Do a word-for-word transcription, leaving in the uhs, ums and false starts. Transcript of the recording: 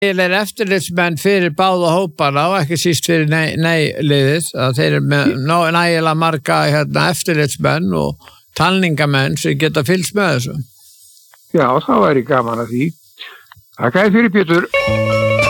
er eftirlitsmenn fyrir báða hópana og ekki síst fyrir nei, nei liðið að þeir eru með nægilega marga hérna, eftirlitsmenn og talningamenn sem geta fylgst með þessu. Já, það væri gaman að því. Þakka þér fyrir, Pétur.